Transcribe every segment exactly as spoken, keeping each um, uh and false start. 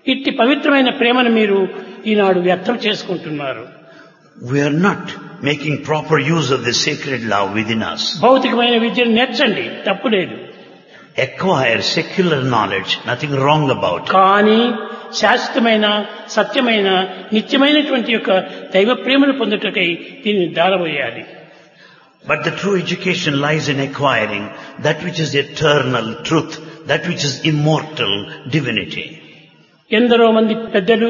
ఇట్టి పవిత్రమైన ప్రేమను మీరు ఈనాడు వ్యర్థం చేసుకుంటున్నారు. We are not making proper use of the sacred love within us. భౌతికమైన విద్యను నేర్చండి, తప్పు లేదు. Acquire secular knowledge, nothing wrong about it. కానీ శాశ్వతమైన సత్యమైన నిత్యమైనటువంటి యొక్క దైవ ప్రేమను పొందుటకై దీన్ని దారవేయాలి. But the true education lies in acquiring that which is eternal truth, that which is immortal divinity. ఎందరో మంది పెద్దలు,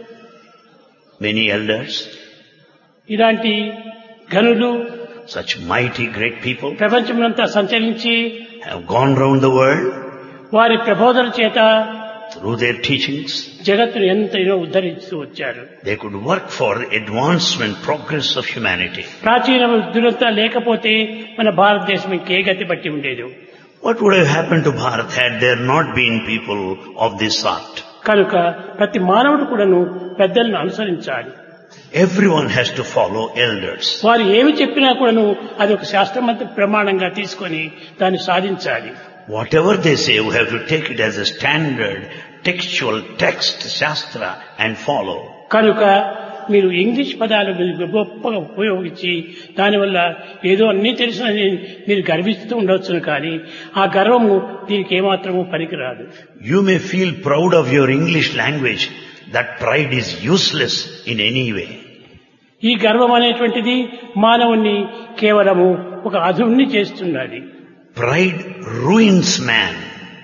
Many elders, ఇలాంటి ఘనులు such mighty great people, ప్రపంచమంతా సంచరించి have gone round the world వారి ప్రబోధన చేత through their teachings. జగత్తును ఎంతైనా ఉద్ధరిస్తూ వచ్చారు. They could work for the advancement, progress of humanity. ప్రాచీన దురంతా లేకపోతే మన భారతదేశం ఇంకే గతి పట్టి ఉండేది. What would have happened to Bharat had there not been people of this sort? కనుక ప్రతి మానవుడు కూడాను పెద్దలను అనుసరించాలి. Everyone has to follow elders. వారు ఏమి చెప్పినా కూడాను అది ఒక శాస్త్రమంత ప్రమాణంగా తీసుకొని దాన్ని సాధించాలి. Whatever they say, we have to take it as a standard textual text, shastra, and follow. కనుక మీరు ఇంగ్లీష్ పదాలు గొప్పగా ఉపయోగించి దానివల్ల ఏదో అన్నీ తెలిసినని మీరు గర్విస్తూ ఉండవచ్చును, కానీ ఆ గర్వము దీనికి ఏమాత్రము పనికిరాదు. You may feel proud of your English language. That pride is useless in any way. ఈ గర్వం అనేటువంటిది మానవుణ్ణి కేవలము ఒక అధుణ్ణి చేస్తున్నది. Pride ruins man.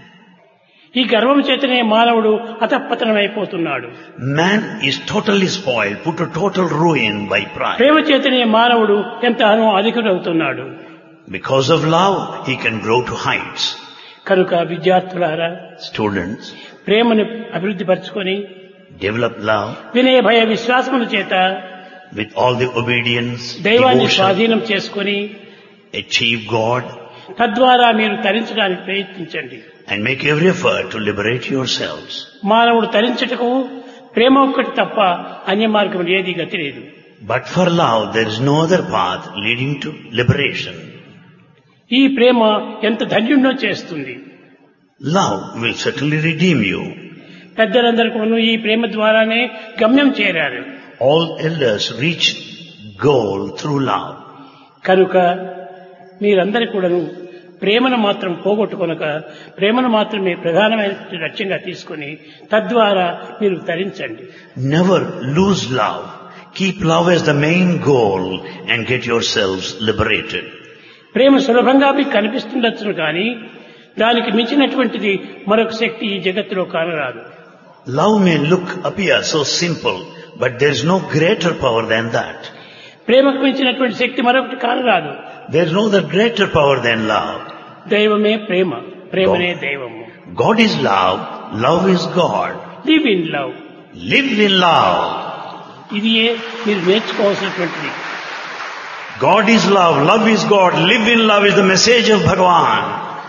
ఈ గర్వం చేతనే మానవుడు అతపతనమైపోతున్నాడు. Man is totally spoiled, put to total ruin by pride. ప్రేమ చేతనే మానవుడు ఎంతగానో అధికుడవుతున్నాడు. Because of love, he can grow to heights. కనుక విద్యార్థులారా, Students, ప్రేమను అభివృద్ధి పరచుకొని develop love వినయ భయ విశ్వాసముల చేత with all the obedience, దైవాన్ని devotion, స్వాధీనం చేసుకొని achieve God, తద్వారా మీరు తరించడానికి ప్రయత్నించండి. and make every effort to liberate yourselves. మానవుడు తరించుటకు ప్రేమ ఒక్కటి తప్ప అన్య మార్గం ఏది గతి లేదు. But for love, there is no other path leading to liberation. ఈ ప్రేమ ఎంత ధన్యుణ్ణో చేస్తుంది. Love will certainly redeem you. పెద్దలందరూ కూడా ఈ ప్రేమ ద్వారానే గమ్యం చేరారు. All elders reach goal through love. కనుక మీరందరూ కూడాను ప్రేమను మాత్రం పోగొట్టుకొనక ప్రేమను మాత్రమే ప్రధానమైన లక్ష్యంగా తీసుకొని తద్వారా మీరు తరించండి. Never lose love. Keep love as the main goal and get yourselves liberated. ప్రేమ సులభంగా మీకు కనిపిస్తుండొచ్చును, కానీ దానికి మించినటువంటిది మరొక శక్తి ఈ జగత్తులో కానరాదు. Love may look, appear so simple, but there is no greater power than that. ప్రేమకు మించినటువంటి శక్తి మరొకటి కానరాదు. There is no other greater power than love. దైవమే ప్రేమ, ప్రేమనే దైవము. God is love, love is God. Live in love. Live in love. ఇది మీరు నేర్చుకోవాల్సినటువంటిది. God is love, love is God, live in love is the message of Bhagavan.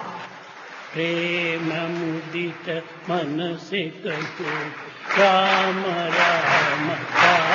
ప్రేమ ముదిత మనసే కహో రామ రామ రామ